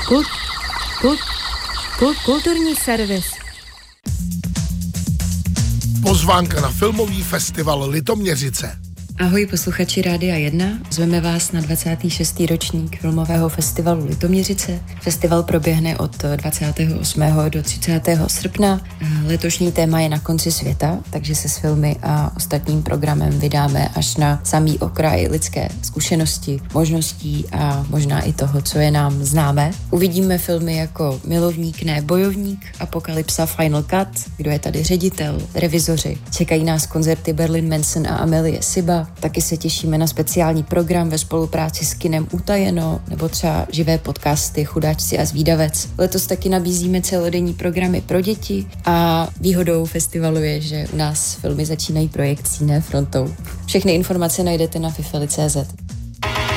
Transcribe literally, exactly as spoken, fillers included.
Kult, kult, kult, kulturní servis. Pozvánka na filmový festival Litoměřice. Ahoj posluchači Rádia jedna, zveme vás na dvacátý šestý ročník filmového festivalu Litoměřice. Festival proběhne od dvacátého osmého do třicátého srpna. Letošní téma je Na konci světa, takže se s filmy a ostatním programem vydáme až na samý okraj lidské zkušenosti, možností a možná i toho, co je nám známé. Uvidíme filmy jako Milovník, ne bojovník, Apokalypsa, Final Cut, Kdo je tady ředitel, Revizoři. Čekají nás koncerty Berlin Manson a Amelie Siba. Taky se těšíme na speciální program ve spolupráci s kinem Utajeno nebo třeba živé podcasty Chudáčci a Zvídavec. Letos taky nabízíme celodenní programy pro děti a výhodou festivalu je, že u nás filmy začínají projekcí, ne frontou. Všechny informace najdete na fifeli tečka cé zet.